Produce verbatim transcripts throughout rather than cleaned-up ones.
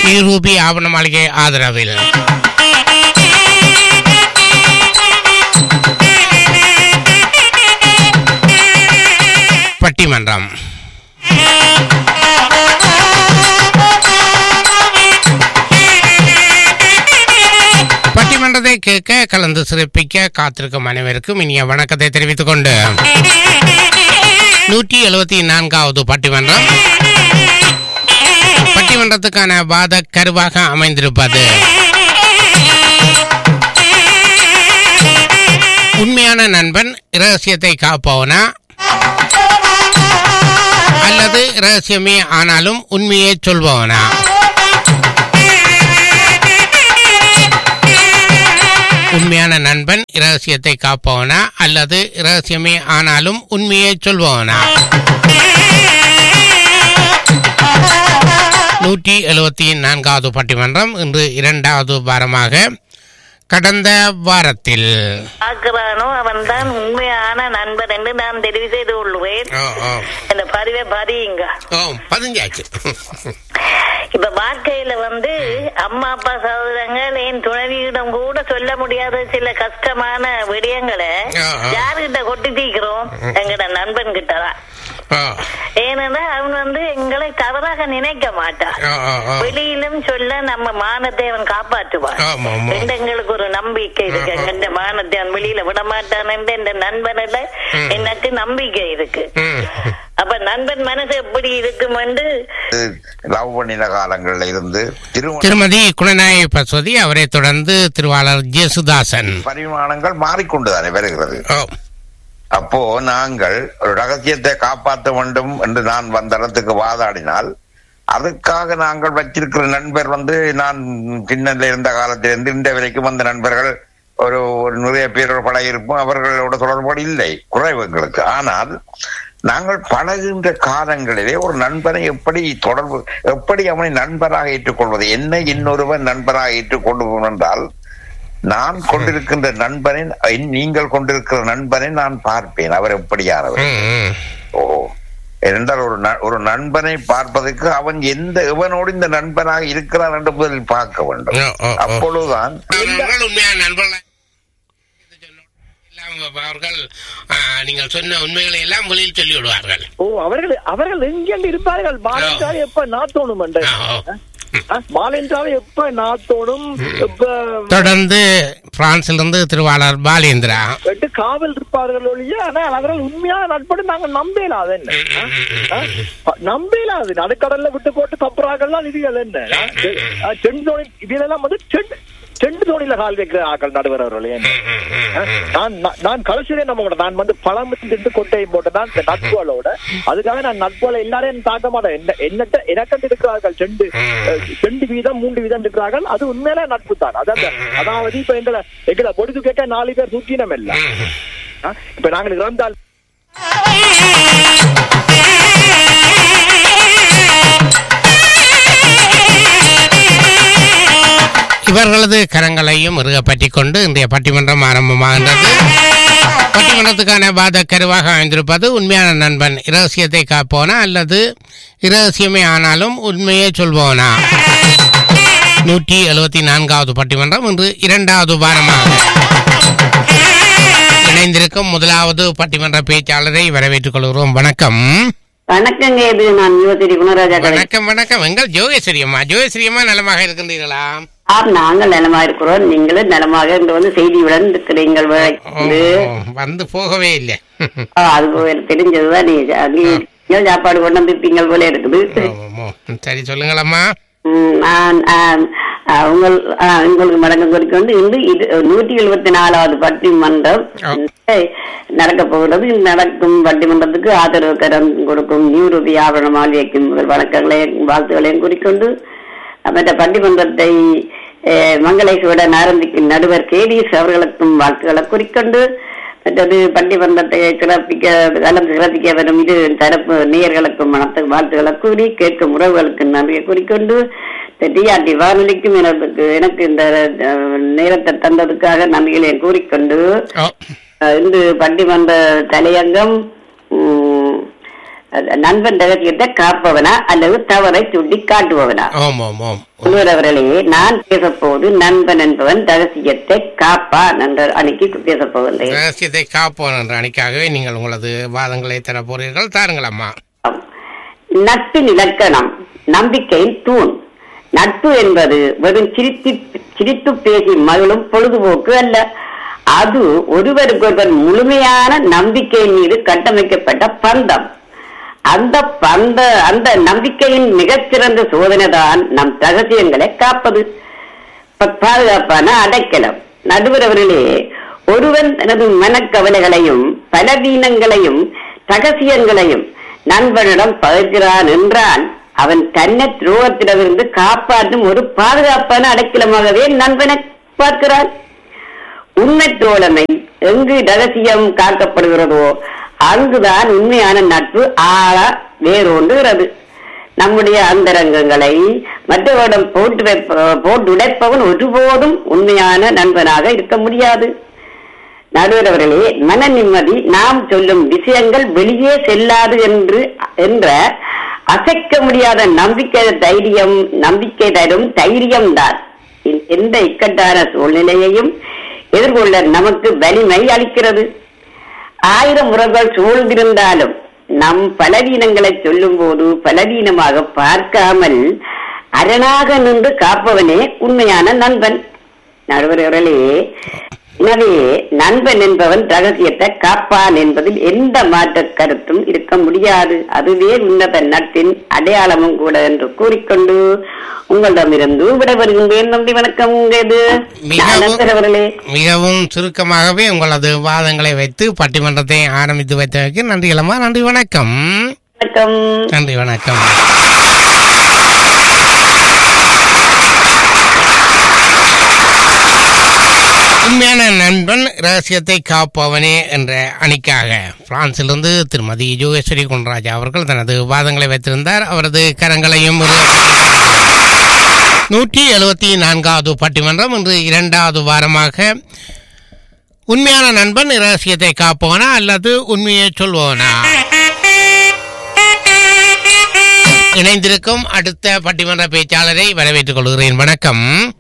Ruby ஆவண மாளிகை ஆதரவில் பட்டிமன்றம். பட்டிமன்றத்தை கேட்க கலந்து சிறப்பிக்க காத்திருக்கும் அனைவருக்கும் இனிய வணக்கத்தை தெரிவித்துக் கொண்டு நூற்றி எழுபத்தி நான்காவது பட்டிமன்றம் பட்டிமன்றத்துக்கான வாத கருவாக அமைந்திருப்பது உண்மையான நண்பன் இரகசியத்தை காப்பவனா அல்லது இரகசியமே ஆனாலும் உண்மையை சொல்பவனா? உண்மையான நண்பன் இரகசியத்தை காப்பவனா அல்லது இரகசியமே ஆனாலும் உண்மையை சொல்பவனா? நூற்றி எழுபத்தி நான்காவது பட்டிமன்றம் இன்று இரண்டாவது வாரமாக கடந்த வாரத்தில் பார்க்கிறானோ அவன் தான் உண்மையான நண்பன் என்று நான் தெரிவு செய்து கொள்வேன். இந்த பதிவை பதியுங்க. பதிஞ்சாச்சு. இப்ப வாழ்க்கையில வந்து அம்மா அப்பா சகோதரங்கள் என் துணைவியிடம் கூட சொல்ல முடியாத சில கஷ்டமான விடயங்களை யாருகிட்ட கொட்டி தீக்கிறோம்? எங்கட நண்பன் கிட்டதான். ஏனென்றா அவன் வந்து எங்களை தவறாக நினைக்க மாட்டான். வெளியிலும் சொல்ல நம்ம மானத்தை அவன் காப்பாற்றுவான். எங்களுக்கு ஒரு நம்பிக்கை இருக்கு. எங்க மானத்தை அவன் வெளியில விட மாட்டான் என்று என் நண்பனில் எனக்கு நம்பிக்கை இருக்கு. அப்ப நண்பன் மனசு எப்படி இருக்கும் என்று லவ் பண்ணின காலங்கள்ல இருந்து திருமதி குணநாயகி பசுவதி, அவரை தொடர்ந்து திருவாளர் ஜேசுதாசன். பரிமாணங்கள் மாறிக்கொண்டுதானே வருகிறது. அப்போ நாங்கள் ஒரு ரகசியத்தை காப்பாற்ற வேண்டும் என்று நான் வந்த இடத்துக்கு வாதாடினால் அதுக்காக நாங்கள் வச்சிருக்கிற நண்பர் வந்து நான் சின்னல இருந்த காலத்திலிருந்து இந்த வரைக்கும் வந்த நண்பர்கள் ஒரு ஒரு நிறைய பேரோட பழகிருப்போம். அவர்களோட தொடர்போடு இல்லை, குறைவு எங்களுக்கு. ஆனால் நாங்கள் பழகுகின்ற காலங்களிலே ஒரு நண்பனை எப்படி தொடர்பு, எப்படி அவனை நண்பராக ஏற்றுக்கொள்வது, என்னை இன்னொருவன் நண்பராக ஏற்றுக்கொள்வோம் என்றால் நான் கொண்டிருக்கின்ற நண்பனை, நீங்கள் கொண்டிருக்கிற நண்பனை நான் பார்ப்பேன், அவர் எப்படியானவர். ஓ என்றால் ஒரு ஒரு நண்பனை பார்ப்பதற்கு அவன் எந்த எவனோடு இந்த நண்பனாக இருக்கிறான் என்று முதலில் பார்க்க வேண்டும். அப்பொழுதுதான் அவர்கள் நீங்கள் சொன்ன உண்மைகளை எல்லாம் வெளியில் சொல்லி விடுவார்கள். ஓ அவர்கள் அவர்கள் எங்கே இருப்பார்கள்? பாலென்றால் எப்ப நாத்தோணும் என்று பாலென்றால் எப்ப நாத்தோணும். தொடர்ந்து பிரான்சிலிருந்து திருவாளர் பாலேந்திரா எட்டு காவல் இருப்பார்கள் ஒழிய. ஆனால் அவர்கள் உண்மையான நட்போடு நாங்கள் நம்பலாது. என்ன நம்பலாது? நடுக்கடல்ல விட்டு போட்டு தப்புறாங்கலாம் இதுகள் என்ன செண்டு இதெல்லாம் வந்து செண்டு செண்டு தோணியில கால் வைக்கிற ஆக்கள் நடுவர் அவர்கள். நான் நான் கடைசியிலே நம்ம நான் வந்து பழம் திட்டு கொட்டையை போட்டதான் இந்த நட்புகளோட. அதுக்காக நான் நட்புகளை எல்லாரையும் தாக்க மாட்டேன். என்னட்ட எனக்கண்டு இருக்கிறார்கள் செண்டு செண்டு வீதம் மூன்று வீதம் இருக்கிறார்கள். அது உண்மையில நட்பு தான். அதாவது அதாவது இப்ப எங்களை எங்களை பொடுத்து கேட்க நாலு பேர் சுற்றினம் இல்ல. இப்ப நாங்கள் இறந்தால் இவர்களது கரங்களையும் இறுக பற்றி கொண்டு இன்றைய பட்டிமன்றம் ஆரம்பமாகின்றது. பட்டிமன்றத்துக்கான வாத கருவாக அமைந்திருப்பது உண்மையான நண்பன் இரகசியத்தை காப்போனா அல்லது இரகசியமே ஆனாலும் உண்மையே சொல்வோனா? நூற்றி எழுபத்தி நான்காவது பட்டிமன்றம் இன்று இரண்டாவது வாரமாக இணைந்திருக்கும் முதலாவது பட்டிமன்ற பேச்சாளரை வரவேற்றுக் கொள்கிறோம். வணக்கம். வணக்கங்க. இது நான் யுவதிரி குணராஜா. வணக்கம் வணக்கம். எங்கள் ஜோகேஸ்வரியம்மா. ஜோகேஸ்வரியம்மா நலமாக இருக்கின்றீர்களா? ஆம், நாங்கள் நலமா இருக்கிறோம். நீங்களும் நலமாக வந்து செய்தியுடன் இருக்கிறீங்கள். வந்து போகவே இல்லை. அது தெரிஞ்சதுதான். நீங்க சாப்பாடு கொண்டு வந்துருப்பீங்கள் போல இருக்குது. சரி சொல்லுங்களம்மா. நான் உங்கள் உங்களுக்கு மடங்கு குறிக்கொண்டு இன்று இது நூற்றி எழுபத்தி நாலாவது பட்டிமன்றம் நடக்க போகிறது. நடக்கும் பட்டிமன்றத்துக்கு ஆதரவு கரம் கொடுக்கும் நியூ ரூபி ஆவண மாளிகைக்கும் முதல் வணக்கங்களையும் வாழ்த்துக்களையும் குறிக்கொண்டு மற்ற பட்டிமன்றத்தை மங்களேஸ்வரன் ஆரம்பிக்கும் நடுவர் கேடிஎஸ் அவர்களுக்கும் வாழ்த்துக்களை குறிக்கொண்டு மற்றது பட்டிமன்றத்தை சிறப்பிக்க கலந்து சிறப்பிக்க வரும் இரு தரப்பு நேயர்களுக்கும் மனத்து வாழ்த்துக்களை கூறி கேட்கும் உறவுகளுக்கு நன்றியை குறிக்கொண்டு டிஆர்டி வானொலிக்கும் எனக்கு எனக்கு இந்த நேரத்தை தந்ததுக்காக நன்றிகளை கூறிக்கொண்டு இன்று பட்டிமன்ற தலையங்கம் நண்பன் ரகசியத்தை காப்பவனா அல்லது தவறை சுட்டி காட்டுபவனா? அவர்களே, நான் பேசப்போது நண்பன் என்பவன் ரகசியத்தை காப்பான் என்ற அணிக்கு பேசப்போகின்றேன். ரகசியத்தை காப்போன் என்ற அணிக்காகவே நீங்கள் உங்களது வாதங்களை தர போறீர்கள். தாருங்களம்மா. நட்பின் இலக்கணம் நம்பிக்கையின் தூண். நட்பு என்பது வெறும் சிரித்து சிரித்து பேசி மகளும் பொழுதுபோக்கு அல்ல. அது ஒருவருக்கொருவர் முழுமையான நம்பிக்கையின் மீது கட்டமைக்கப்பட்ட பந்தம். அந்த பந்த அந்த நம்பிக்கையின் மிகச்சிறந்த சோதனை தான் நம் ரகசியங்களை காப்பது, பாதுகாப்பான அடைக்கலம். நடுவரவர்களே, ஒருவன் தனது மனக்கவலைகளையும் பலவீனங்களையும் ரகசியங்களையும் நண்பனிடம் பகிர்கிறான் என்றால் அவன் தன்னை துரோகத்திடமிருந்து காப்பாற்றும் ஒரு பாதுகாப்பான அடைக்கலமாகவே நண்பனை பார்க்கிறான். உண்மை தோழமை எங்கு ரகசியம் காக்கப்படுகிறதோ அங்குதான் உண்மையான நட்பு ஆழ வேறோன்றுகிறது. நம்முடைய அந்தரங்கங்களை மற்றவரிடம் போட்டு வைப்ப போட்டு உடைப்பவன் ஒருபோதும் உண்மையான நண்பனாக இருக்க முடியாது. நடுவரவர்களே, மன நிம்மதி நாம் சொல்லும் விஷயங்கள் வெளியே செல்லாது என்று என்ற அசைக்க முடியாத நம்பிக்கை தைரியம் நம்பிக்கை தரும் தைரியம் தான் எந்த இக்கட்டான சூழ்நிலையையும் எதிர்கொள்ள நமக்கு வலிமை அளிக்கிறது. ஆயிரம் முறைகள் சூழ்ந்திருந்தாலும் நம் பலவீனங்களை சொல்லும் போது பலவீனமாக பார்க்காமல் அரணாக நின்று காப்பவனே உண்மையான நண்பன். நடுவர்களே, எனவே நண்பன் என்பவன் ரகசியத்தை காப்பான் என்பதில் எந்த மாற்ற கருத்தும் இருக்க முடியாது. அதுவே உன்னத நட்பின் அடையாளமும் கூட என்று கூறிக்கொண்டு உங்களிடமிருந்து விடைபெறுகின்றேன். நன்றி, வணக்கம். உங்களது மிகவும் சுருக்கமாகவே உங்களது வாதங்களை வைத்து பட்டிமன்றத்தை ஆரம்பித்து வைத்ததற்கு நன்றிகளம்மா. நன்றி, வணக்கம். வணக்கம். நன்றி, வணக்கம். உண்மையான நண்பன் ரகசியத்தை காப்பவனே என்ற அணிக்காக பிரான்சிலிருந்து திருமதி யோகேஸ்வரி குணராஜா அவர்கள் தனது வாதங்களை வைத்திருந்தார். அவரது கரங்களையும் நூற்றி எழுபத்தி நான்காவது பட்டிமன்றம் இன்று இரண்டாவது வாரமாக உண்மையான நண்பன் ரகசியத்தை காப்பவனா அல்லது உண்மையை சொல்வோனா இணைந்திருக்கும் அடுத்த பட்டிமன்ற பேச்சாளரை வரவேற்றுக் கொள்கிறேன். வணக்கம்.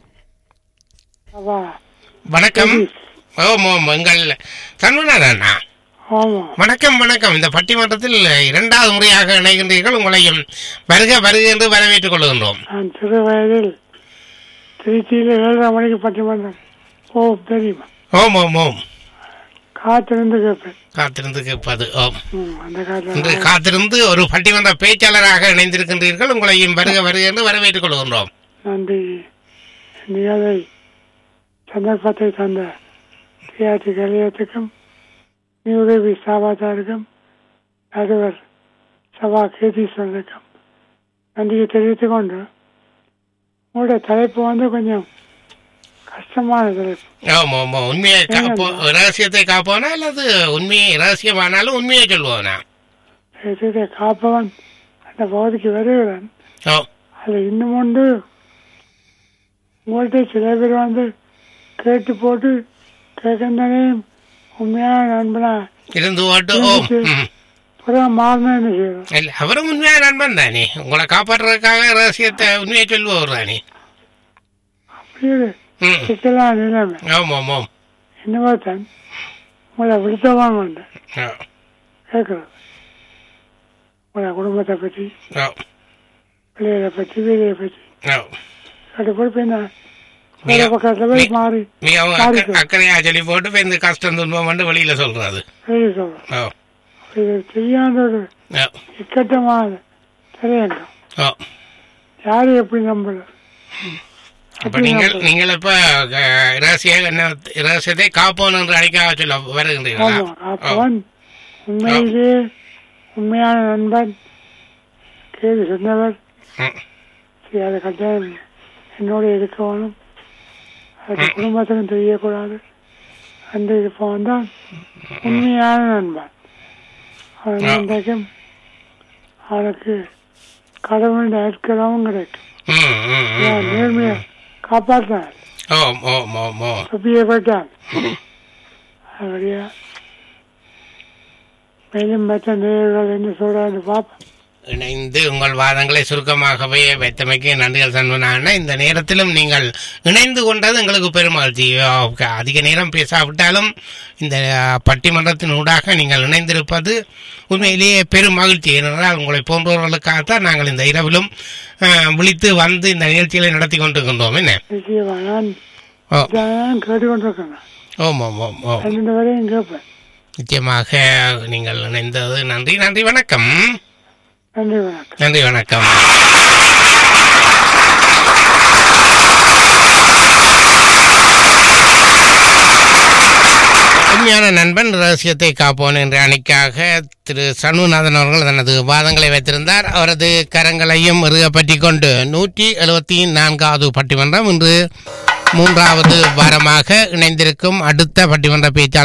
வணக்கம். ஓம் ஓம் எங்கள் சண்முகநாதனா. வணக்கம் வணக்கம். இந்த பட்டிமன்றத்தில் இரண்டாவது முறையாக இணைகின்றீர்கள். உங்களையும் வருக வருக என்று வரவேற்றுக் கொள்கின்றோம். நான் சிறு வயதில் திருச்சியில் ஏழரை மணிக்கு பட்டிமன்றம் ஓம் தெரியுமா? ஓம் ஓம் ஓம். காத்திருந்து கேட்பேன். காத்திருந்து கேட்பது. ஓம். அந்த காலத்தில் இன்று காத்திருந்து ஒரு பட்டிமன்ற பேச்சாளராக இணைந்திருக்கின்றீர்கள். உங்களையும் வருக வருக என்று வரவேற்றுக் கொள்கின்றோம். நன்றி. நிகழை சந்தர்ப்பத்தை தந்த தியாட்சி கலையத்துக்கும் நியுதவி சாபாதாருக்கும் நடுவர் சபா கேதீஸ்வரனுக்கும் நன்றியை தெரிவித்துக் கொண்டு உங்களுடைய தலைப்பு வந்து கொஞ்சம் கஷ்டமான தலைப்பு. ஆமா ஆமா. உண்மையை ரகசியத்தை காப்பவனா அல்லது உண்மையை ரகசியமானாலும் உண்மையை சொல்லுவானா? ரகசியத்தை காப்பவன் அந்த பகுதிக்கு வருகிறேன். அது இன்னும் உண்டு. உங்கள்கிட்ட சில பேர் வந்து கேட்டு போட்டு கேட்கந்தானே உண்மையான நண்பனா இருந்து மாறினா என்ன செய்யணும்? அவரும் உண்மையான நண்பன் தானே, உங்களை காப்பாற்றுறதுக்காக ரகசியத்தை உண்மையை சொல்லுவார் தானே. அப்படியே சிக்கலாம் நிலைமை. ஆமாம் ஆமாம். என்னவா தான் உங்களை விடுத்தவாங்க கேட்கறது உங்களை குடும்பத்தை பற்றி பிள்ளைகளை பற்றி வீதியை பற்றி கேட்டு போட்டு என்ன அக்கறையா சொல்லி போட்டு இந்த கஷ்டம் துன்பம் வந்து வெளியில சொல்றாரு. தெரியாத ஒரு இக்கட்டமான திரையங்கம். யாரு எப்படி நம்பல? அப்ப நீங்கள் நீங்கள் இப்ப ரகசிய ரகசியத்தை காப்போன் என்று அழைக்க சொல்ல வருகின்றீர்களா? காப்பவன் உண்மையிலே உண்மையான நண்பன் கேள்வி சொன்னவர். அதை கட்டாயம் என்னோட இருக்கணும். அது குடும்பத்துக்கும் தெரியக்கூடாது. அந்த இருப்பவன் தான் உண்மையான நண்பன். அவன் இன்றைக்கும் அவனுக்கு கடவுள் ஏற்கிறவும் கிடைக்கும். நேர்மையை காப்பாற்றான். தொப்பியை போட்டான். அப்படியா மேலும் மற்ற நேர்கள் என்ன சொல்றான்னு பார்ப்போம். இணைந்து உங்கள் வாதங்களை சுருக்கமாகவே வைத்தமைக்கு நன்றிகள் சண்முகனா. இந்த நேரத்திலும் நீங்கள் இணைந்து கொண்டது எங்களுக்கு பெருமகிழ்ச்சி. அதிக நேரம் பேசாவிட்டாலும் இந்த பட்டிமன்றத்தின் ஊடாக நீங்கள் இணைந்திருப்பது உண்மையிலேயே பெரும் மகிழ்ச்சி. ஏனென்றால் உங்களை போன்றவர்களுக்காகத்தான் நாங்கள் இந்த இரவிலும் விழித்து வந்து இந்த நிகழ்ச்சிகளை நடத்தி கொண்டிருக்கின்றோம். என்ன கேட்டுக்கொண்டிருக்கேன். ஓம் ஓம் ஓம் ஓம் ரெண்டு வரையும் கேட்பேன். நிச்சயமாக நீங்கள் இணைந்தது நன்றி. நன்றி வணக்கம். நன்றி வணக்கம். நன்றி வணக்கம். உண்மையான நண்பன் ரகசியத்தை காப்போன் என்ற அணிக்காக திரு சண்முகநாதன் அவர்கள் தனது வாதங்களை வைத்திருந்தார். அவரது கரங்களையும் இறுகப்பற்றி கொண்டு நூற்றி எழுபத்தி நான்காவது பட்டிமன்றம் இன்று மூன்றாவது வாரமாக இணைந்திருக்கும் அடுத்த பட்டிமன்ற பேச்சாளர்